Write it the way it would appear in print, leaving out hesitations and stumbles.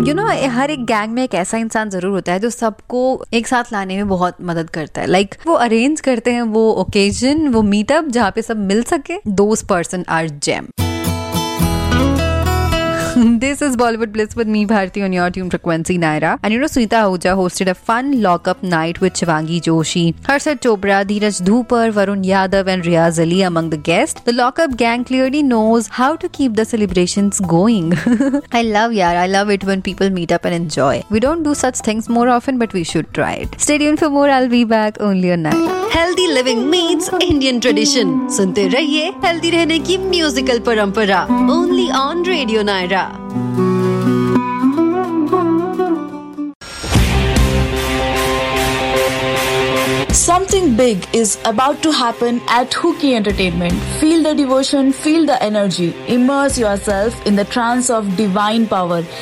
हर एक गैंग में एक ऐसा इंसान जरूर होता है जो सबको एक साथ लाने में बहुत मदद करता है. लाइक वो अरेंज करते हैं वो ओकेजन, वो मीटअप जहाँ पे सब मिल सके. Those person are gem. This is Bollywood Bliss with me, Bharti, on your tune frequency, Naira. And Sunita Ahuja hosted a fun lock-up night with Shivangi Joshi, Harshad Chopra, Dheeraj Dhupar, Varun Yadav and Riaz Ali among the guests. The lock-up gang clearly knows how to keep the celebrations going. I love it when people meet up and enjoy. We don't do such things more often, but we should try it. Stay tuned for more. I'll be back only on Naira. Healthy living meets Indian tradition. सुनते रहिए healthy रहने की musical परंपरा. Only on Radio Naira. Something big is about to happen at Hooky Entertainment. Feel the devotion, feel the energy. Immerse yourself in the trance of divine power.